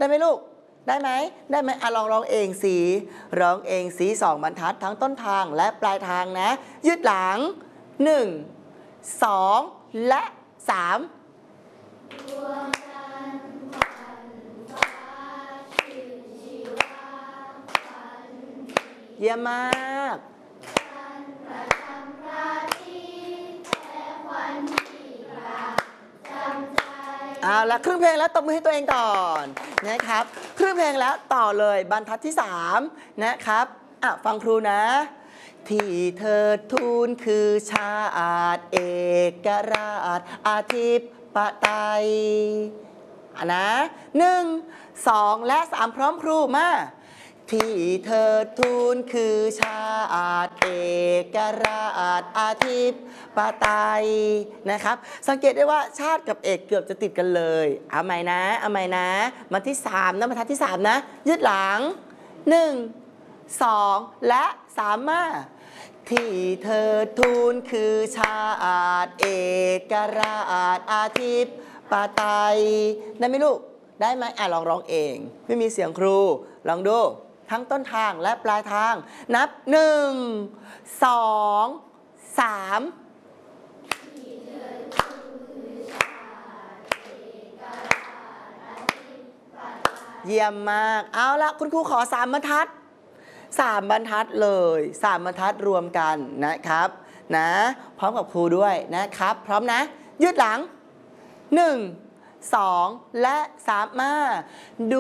ได้ไหมลูกได้ไหมได้ไหมลองร้องเองสิร้องเองสิ2 บรรทัดทั้งต้นทางและปลายทางนะยืดหลัง1 2และ3เยี่ยมมากเอาละครึ่งเพลงแล้วตบมือให้ตัวเองก่อนนะครับครึ่งเพลงแล้วต่อเลยบรรทัดที่3นะครับฟังครูนะที่เธอทูลคือชาติเอกราชอาธิปไตยนะ1 2และ3พร้อมครูมาที่เธอทูลคือชาติเอกราชอาธิปไตยนะครับสังเกตได้ว่าชาติกับเอกเกือบจะติดกันเลยเอาใหม่นะมาที่3นะบรรทัดที่3นะยืดหลัง1 2และ3มาที่เธอทูลคือชาติเอกราชอาธิปไตยได้ไหมลูกได้ไหมลองร้องเองไม่มีเสียงครูลองดูทั้งต้นทางและปลายทางนับ1 2 3เยี่ยมมากเอาละคุณครูขอ3 บรรทัด3 บรรทัดเลย3 บรรทัดรวมกันนะครับนะพร้อมกับครูด้วยนะครับพร้อมนะยืดหลัง1 2และ3มาดู